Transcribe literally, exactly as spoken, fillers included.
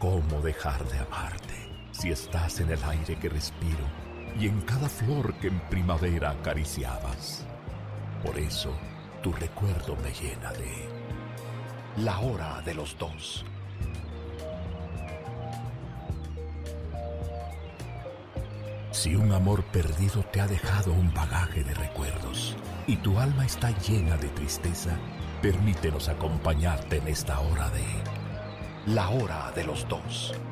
¿Cómo dejar de amarte si estás en el aire que respiro y en cada flor que en primavera acariciabas? Por eso, tu recuerdo me llena de La Hora de los Dos. Si un amor perdido te ha dejado un bagaje de recuerdos y tu alma está llena de tristeza, permítenos acompañarte en esta hora de La Hora de los Dos.